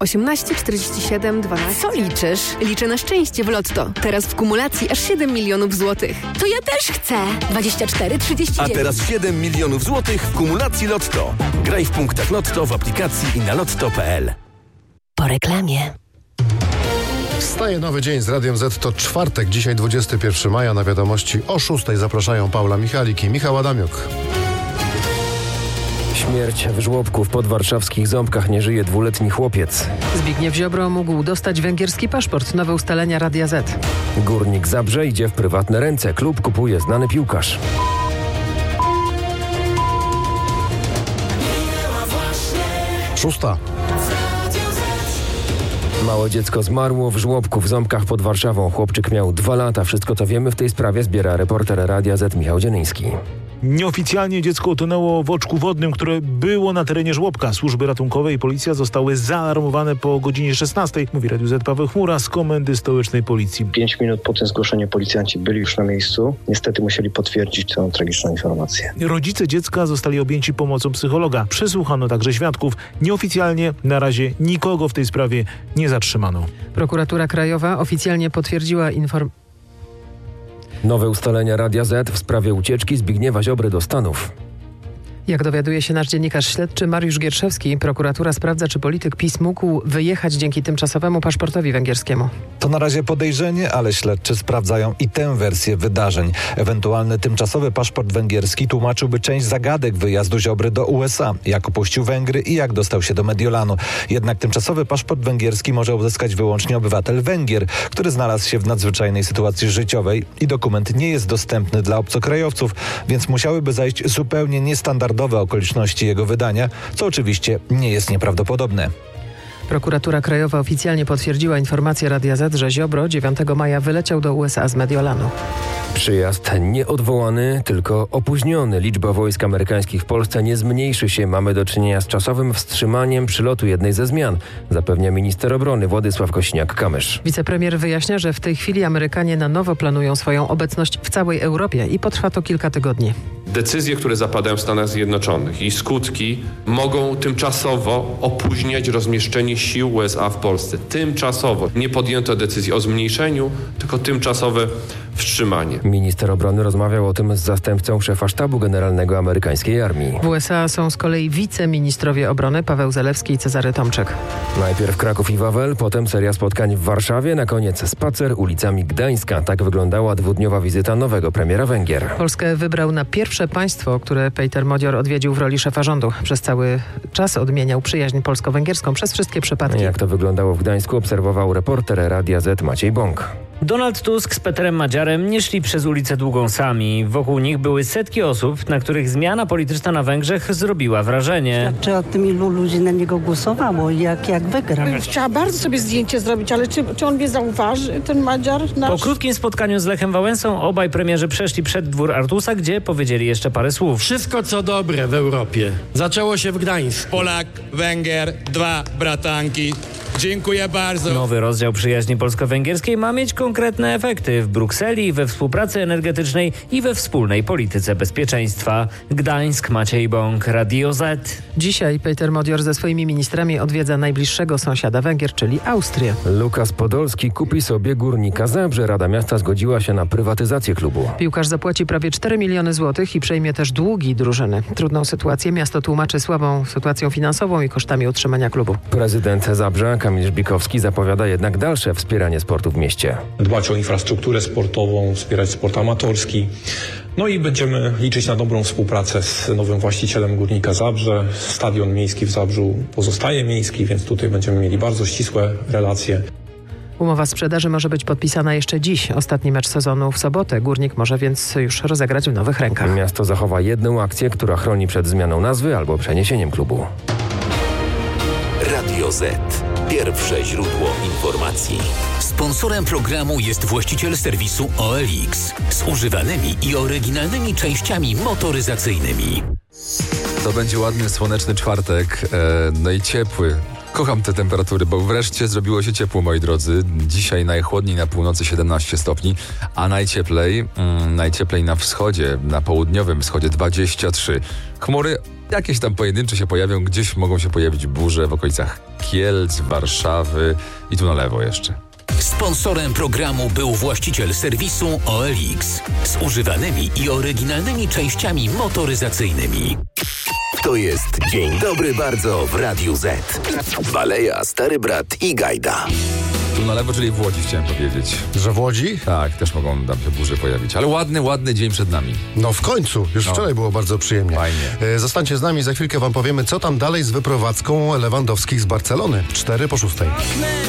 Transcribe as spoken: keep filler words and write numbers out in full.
osiemnaście czterdzieści siedem dwanaście. Co liczysz? Liczę na szczęście w Lotto. Teraz w kumulacji aż siedem milionów złotych. To ja też chcę. dwadzieścia cztery trzydzieści dziewięć. A teraz siedem milionów złotych w kumulacji Lotto. Graj w punktach Lotto w aplikacji i na lotto kropka p l. Po reklamie. Wstaje nowy dzień z Radiem Z. To czwartek, dzisiaj dwudziestego pierwszego maja. Na wiadomości o szóstej zapraszają Paula Michalik i Michał Adamiuk. Śmierć w żłobku w podwarszawskich Ząbkach. Nie żyje dwuletni chłopiec. Zbigniew Ziobro mógł dostać węgierski paszport. Nowe ustalenia Radia Z. Górnik Zabrze idzie w prywatne ręce. Klub kupuje znany piłkarz. Szósta. Małe dziecko zmarło w żłobku w Ząbkach pod Warszawą. Chłopczyk miał dwa lata. Wszystko, co wiemy w tej sprawie, zbiera reporter Radia Z Michał Dzienyński. Nieoficjalnie dziecko utonęło w oczku wodnym, które było na terenie żłobka. Służby ratunkowe i policja zostały zaalarmowane po godzinie szesnastej. Mówi Radiu Z Paweł Chmura z Komendy Stołecznej Policji. Pięć minut po tym zgłoszeniu policjanci byli już na miejscu. Niestety musieli potwierdzić tę tragiczną informację. Rodzice dziecka zostali objęci pomocą psychologa. Przesłuchano także świadków. Nieoficjalnie na razie nikogo w tej sprawie nie zatrzymano. Prokuratura Krajowa oficjalnie potwierdziła informację. Nowe ustalenia Radia Z w sprawie ucieczki Zbigniewa Ziobry do Stanów. Jak dowiaduje się nasz dziennikarz śledczy Mariusz Gierszewski, prokuratura sprawdza, czy polityk PiS mógł wyjechać dzięki tymczasowemu paszportowi węgierskiemu. To na razie podejrzenie, ale śledczy sprawdzają i tę wersję wydarzeń. Ewentualny tymczasowy paszport węgierski tłumaczyłby część zagadek wyjazdu Ziobry do U S A, jak opuścił Węgry i jak dostał się do Mediolanu. Jednak tymczasowy paszport węgierski może uzyskać wyłącznie obywatel Węgier, który znalazł się w nadzwyczajnej sytuacji życiowej i dokument nie jest dostępny dla obcokrajowców, więc musiałyby zajść zupełnie niestandardowe okoliczności jego wydania, co oczywiście nie jest nieprawdopodobne. Prokuratura Krajowa oficjalnie potwierdziła informację Radia Z, że Ziobro dziewiątego maja wyleciał do U S A z Mediolanu. Przyjazd nieodwołany, tylko opóźniony. Liczba wojsk amerykańskich w Polsce nie zmniejszy się. Mamy do czynienia z czasowym wstrzymaniem przylotu jednej ze zmian, zapewnia minister obrony Władysław Kosiniak-Kamysz. Wicepremier wyjaśnia, że w tej chwili Amerykanie na nowo planują swoją obecność w całej Europie i potrwa to kilka tygodni. Decyzje, które zapadają w Stanach Zjednoczonych i skutki mogą tymczasowo opóźniać rozmieszczenie sił U S A w Polsce. Tymczasowo. Nie podjęto decyzji o zmniejszeniu, tylko tymczasowe wstrzymanie. Minister obrony rozmawiał o tym z zastępcą szefa sztabu generalnego amerykańskiej armii. W U S A są z kolei wiceministrowie obrony Paweł Zalewski i Cezary Tomczyk. Najpierw Kraków i Wawel, potem seria spotkań w Warszawie, na koniec spacer ulicami Gdańska. Tak wyglądała dwudniowa wizyta nowego premiera Węgier. Polskę wybrał na pierwsze państwo, które Peter Modior odwiedził w roli szefa rządu. Przez cały czas odmieniał przyjaźń polsko-węgierską przez wszystkie przypadki. Jak to wyglądało w Gdańsku, obserwował reporter Radia Z Maciej Bąk. Donald Tusk z Peterem Madziarem nie szli przez ulicę Długą sami. Wokół nich były setki osób, na których zmiana polityczna na Węgrzech zrobiła wrażenie. Czy o tym ilu ludzi na niego głosowało, jak, jak wygrał? Chciała bardzo sobie zdjęcie zrobić, ale czy, czy on mnie zauważy, ten Madziar nasz? Po krótkim spotkaniu z Lechem Wałęsą obaj premierzy przeszli przed dwór Artusa, gdzie powiedzieli jeszcze parę słów. Wszystko co dobre w Europie zaczęło się w Gdańsku. Polak, Węgier, dwa bratanki. Dziękuję bardzo. Nowy rozdział przyjaźni polsko-węgierskiej ma mieć konkretne efekty w Brukseli, we współpracy energetycznej i we wspólnej polityce bezpieczeństwa. Gdańsk, Maciej Bąk, Radio Z. Dzisiaj Peter Modior ze swoimi ministrami odwiedza najbliższego sąsiada Węgier, czyli Austrię. Lukas Podolski kupi sobie Górnika Zabrze. Rada Miasta zgodziła się na prywatyzację klubu. Piłkarz zapłaci prawie cztery miliony złotych i przejmie też długi drużyny. Trudną sytuację miasto tłumaczy słabą sytuacją finansową i kosztami utrzymania klubu. Prezydent Zabrza Kamil Żbikowski zapowiada jednak dalsze wspieranie sportu w mieście. Dbać o infrastrukturę sportową, wspierać sport amatorski. No i będziemy liczyć na dobrą współpracę z nowym właścicielem Górnika Zabrze. Stadion miejski w Zabrzu pozostaje miejski, więc tutaj będziemy mieli bardzo ścisłe relacje. Umowa sprzedaży może być podpisana jeszcze dziś. Ostatni mecz sezonu w sobotę. Górnik może więc już rozegrać w nowych rękach. Miasto zachowa jedną akcję, która chroni przed zmianą nazwy albo przeniesieniem klubu. Radio Z. Pierwsze źródło informacji. Sponsorem programu jest właściciel serwisu O L X z używanymi i oryginalnymi częściami motoryzacyjnymi. To będzie ładny, słoneczny czwartek, e, no i ciepły. Kocham te temperatury, bo wreszcie zrobiło się ciepło, moi drodzy. Dzisiaj najchłodniej na północy siedemnaście stopni, a najcieplej, mm, najcieplej na wschodzie, na południowym wschodzie dwadzieścia trzy. Chmury jakieś tam pojedyncze się pojawią, gdzieś mogą się pojawić burze w okolicach Kielc, Warszawy i tu na lewo jeszcze. Sponsorem programu był właściciel serwisu O L X z używanymi i oryginalnymi częściami motoryzacyjnymi. To jest Dzień Dobry Bardzo w Radiu Z. Baleja, Stary Brat i Gajda. Tu na lewo, czyli w Łodzi chciałem powiedzieć. Że w Łodzi? Tak, też mogą tam się burze pojawić. Ale ładny, ładny dzień przed nami. No w końcu. Już no. Wczoraj było bardzo przyjemnie. Fajnie. Zostańcie z nami, za chwilkę wam powiemy, co tam dalej z wyprowadzką Lewandowskich z Barcelony. Cztery po szóstej.